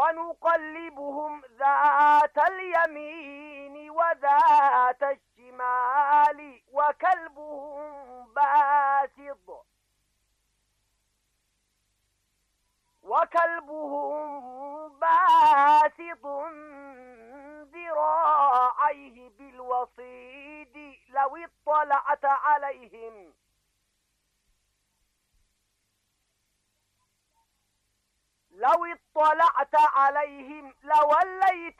ونقلبهم ذات اليمين وذات الشمال وكلبهم باسط ذراعيه بالوصيد لو اطلعت عليهم لوليت